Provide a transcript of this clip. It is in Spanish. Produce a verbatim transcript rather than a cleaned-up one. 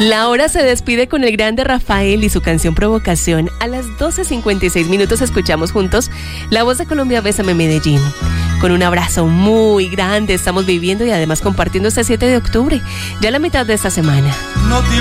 La hora se despide con el grande Rafael y su canción Provocación. A las doce cincuenta y seis minutos escuchamos juntos La Voz de Colombia, Bésame Medellín. Con un abrazo muy grande estamos viviendo y además compartiendo este siete de octubre, ya la mitad de esta semana. No te